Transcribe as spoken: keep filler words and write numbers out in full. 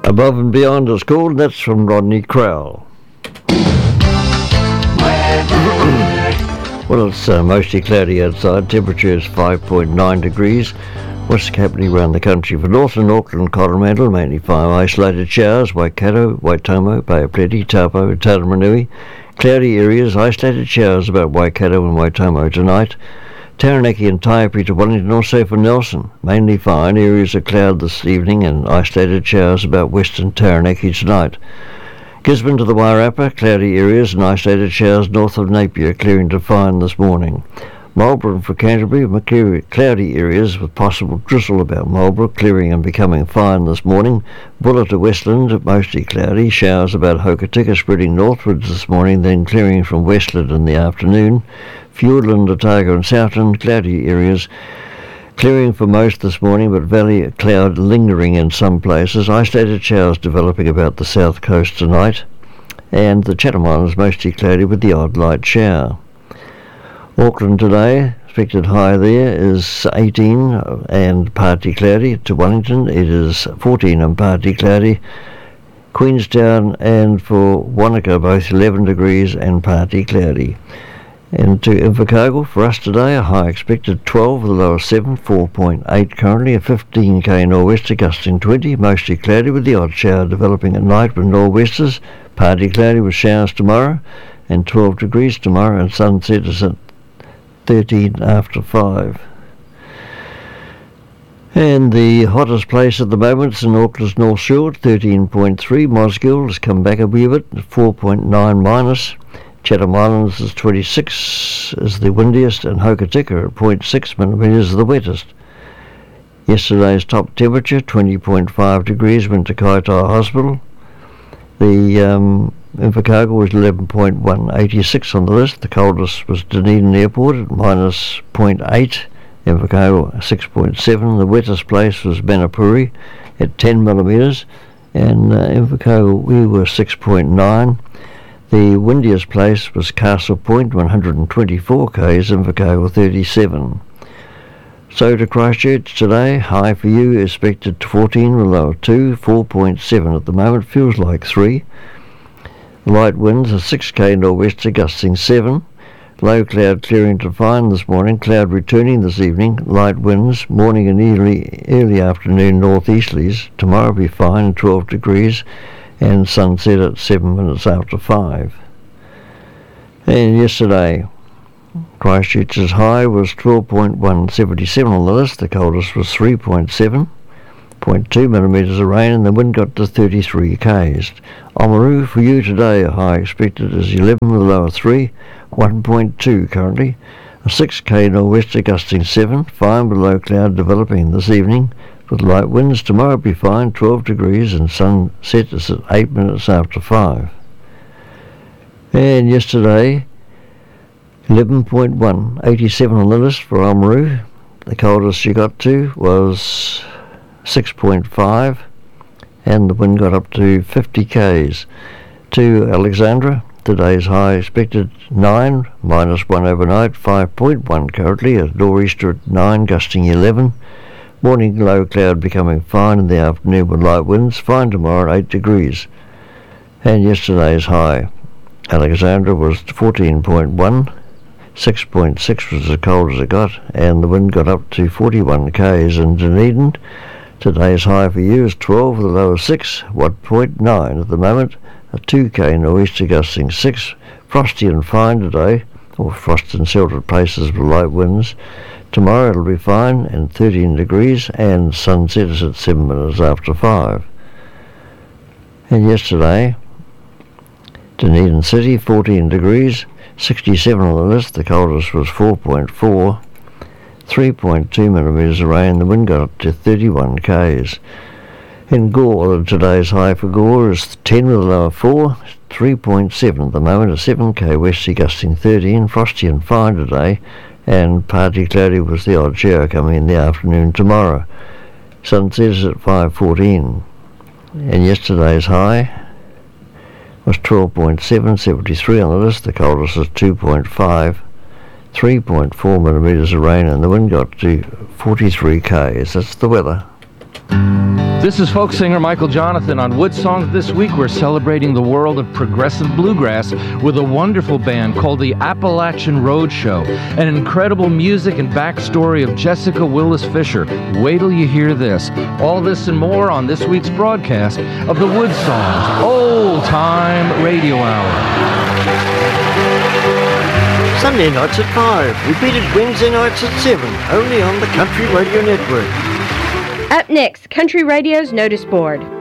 Above and Beyond is called, and that's from Rodney Crowell. Well, it's uh, mostly cloudy outside. Temperature is five point nine degrees. What's happening around the country? For Northern Auckland, Coromandel, mainly five isolated showers. Waikato, Waitomo, Bay of Plenty, Taupo, Taramanui. Cloudy areas, isolated showers about Waikato and Waitomo tonight. Taranaki and Taipi to Wellington, also for Nelson. Mainly fine, areas of cloud this evening and isolated showers about western Taranaki tonight. Gisborne to the Wairarapa, cloudy areas and isolated showers north of Napier, clearing to fine this morning. Marlborough for Canterbury, Macquarie, cloudy areas with possible drizzle about Marlborough, clearing and becoming fine this morning. Bulla to Westland, mostly cloudy, showers about Hokitika spreading northwards this morning, then clearing from Westland in the afternoon. Fiordland, Otago and Southland, cloudy areas, clearing for most this morning, but valley cloud lingering in some places. Isolated showers developing about the south coast tonight, and the Chatham Islands mostly cloudy with the odd light shower. Auckland today, expected high there is eighteen and partly cloudy. To Wellington it is fourteen and partly cloudy. Queenstown and for Wanaka both eleven degrees and partly cloudy. And to Invercargill for us today, a high expected twelve with a low of seven, four point eight currently, a fifteen k nor'wester gusting twenty, mostly cloudy with the odd shower developing at night with nor'westers, partly cloudy with showers tomorrow, and twelve degrees tomorrow, and sunset is at thirteen after five. And the hottest place at the moment is in Auckland's North Shore, thirteen point three. Mosgiel has come back a wee bit, four point nine minus. Chatham Islands is twenty-six, is the windiest, and Hokitika at zero point six millimetres is the wettest. Yesterday's top temperature, twenty point five degrees, went to Kaitaia Hospital. The um, Invercargill was eleven point one, eighty-six on the list. The coldest was Dunedin Airport at minus zero point eight, Invercargill six point seven. The wettest place was Manapuri at ten millimetres, and uh, Invercargill we were six point nine. The windiest place was Castle Point, one hundred twenty-four k's, Invercargill thirty-seven. So to Christchurch today, high for you expected to fourteen, with a low of two, four point seven at the moment, feels like three. Light winds are six k nor'wester gusting seven. Low cloud clearing to fine this morning, cloud returning this evening, light winds, morning and early, early afternoon northeasterlies. Tomorrow will be fine, twelve degrees, and sunset at seven minutes after five. And yesterday, Christchurch's high was twelve point one, seventy-seven on the list. The coldest was three point seven, zero point two millimetres of rain, and the wind got to thirty-three k's. Oamaru for you today, a high expected is eleven with a low of three, one point two currently. A six k nor'wester gusting seven, fine with low cloud developing this evening, with light winds. Tomorrow will be fine, twelve degrees, and sunset is at eight minutes after five. And yesterday, eleven point one, eighty-seven on the list for Oamaru. The coldest you got to was six point five, and the wind got up to fifty k's. To Alexandra, today's high expected nine, minus one overnight, five point one currently, a nor'easter at nine, gusting eleven. Morning low cloud becoming fine in the afternoon with light winds, fine tomorrow at eight degrees. And yesterday's high, Alexandra was fourteen point one, six point six was as cold as it got, and the wind got up to forty-one k's. In Dunedin, today's high for you is twelve with a low of six, one point nine at the moment, a two k nor'easter gusting six, frosty and fine today, or frost in sheltered places with light winds. Tomorrow it'll be fine and thirteen degrees, and sunset is at seven minutes after five. And yesterday, Dunedin City, fourteen degrees, sixty-seven on the list. The coldest was four point four, three point two millimetres of rain. The wind got up to thirty-one k's. In Gore, today's high for Gore is ten with a low of four, three point seven at the moment, a seven k westerly gusting thirteen, frosty and fine today, and partly cloudy with the odd shower coming in the afternoon tomorrow. Sunset is at five fourteen. And yesterday's high was twelve point seven, seventy-three on the list. The coldest was two point five, three point four millimetres of rain, and the wind got to forty-three k's. That's the weather. This is folk singer Michael Jonathan on Wood Songs This Week. We're celebrating the world of progressive bluegrass with a wonderful band called the Appalachian Road Show. An incredible music and backstory of Jessica Willis Fisher. Wait till you hear this. All this and more on this week's broadcast of the Wood Songs Old Time Radio Hour. Sunday nights at five, repeated Wednesday nights at seven, only on the Country Radio Network. Up next, Country Radio's Notice Board.